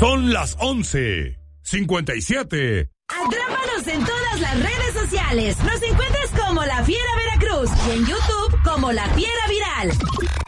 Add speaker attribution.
Speaker 1: Son las 11:57.
Speaker 2: Atrápanos en todas las redes sociales. Nos encuentras como La Fiera Veracruz y en YouTube como La Fiera Viral.